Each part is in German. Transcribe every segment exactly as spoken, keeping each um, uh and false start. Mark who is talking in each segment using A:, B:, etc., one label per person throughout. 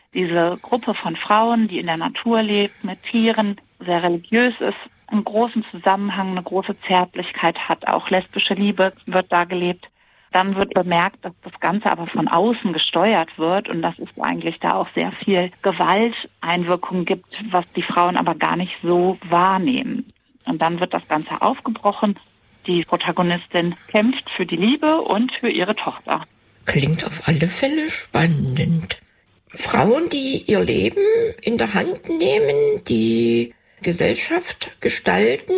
A: diese Gruppe von Frauen, die in der Natur lebt, mit Tieren, sehr religiös ist, einen großen Zusammenhang, eine große Zärtlichkeit hat. Auch lesbische Liebe wird da gelebt. Dann wird bemerkt, dass das Ganze aber von außen gesteuert wird und dass es eigentlich da auch sehr viel Gewalteinwirkung gibt, was die Frauen aber gar nicht so wahrnehmen. Und dann wird das Ganze aufgebrochen. Die Protagonistin kämpft für die Liebe und für ihre Tochter.
B: Klingt auf alle Fälle spannend. Frauen, die ihr Leben in der Hand nehmen, die Gesellschaft gestalten,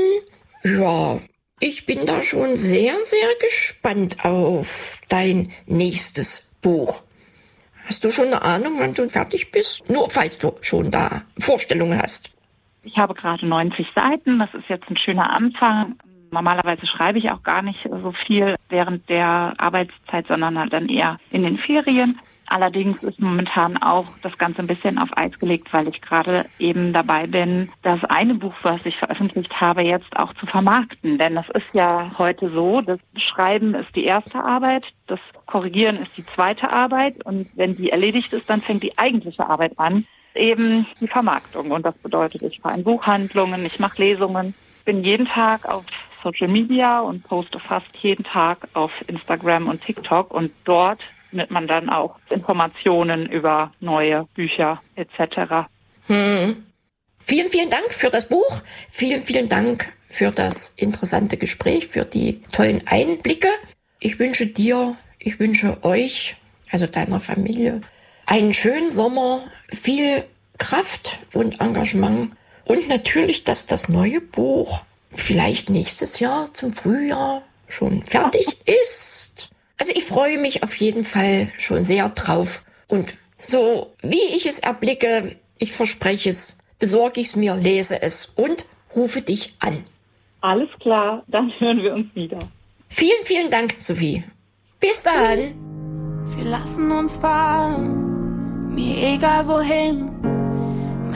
B: ja, ich bin da schon sehr, sehr gespannt auf dein nächstes Buch. Hast du schon eine Ahnung, wann du fertig bist? Nur falls du schon da Vorstellungen hast.
A: Ich habe gerade neunzig Seiten, das ist jetzt ein schöner Anfang. Normalerweise schreibe ich auch gar nicht so viel während der Arbeitszeit, sondern halt dann eher in den Ferien. Allerdings ist momentan auch das Ganze ein bisschen auf Eis gelegt, weil ich gerade eben dabei bin, das eine Buch, was ich veröffentlicht habe, jetzt auch zu vermarkten. Denn das ist ja heute so, das Schreiben ist die erste Arbeit, das Korrigieren ist die zweite Arbeit und wenn die erledigt ist, dann fängt die eigentliche Arbeit an, eben die Vermarktung. Und das bedeutet, ich fahre in Buchhandlungen, ich mache Lesungen, bin jeden Tag auf Social Media und poste fast jeden Tag auf Instagram und TikTok und dort findet man dann auch Informationen über neue Bücher et cetera.
B: Hm. Vielen, vielen Dank für das Buch. Vielen, vielen Dank für das interessante Gespräch, für die tollen Einblicke. Ich wünsche dir, ich wünsche euch, also deiner Familie, einen schönen Sommer, viel Kraft und Engagement und natürlich, dass das neue Buch vielleicht nächstes Jahr zum Frühjahr schon fertig ist. Also ich freue mich auf jeden Fall schon sehr drauf. Und so wie ich es erblicke, ich verspreche es, besorge ich es mir, lese es und rufe dich an.
A: Alles klar, dann hören wir uns wieder.
B: Vielen, vielen Dank, Sophie. Bis dann.
C: Wir lassen uns fallen, mir egal wohin.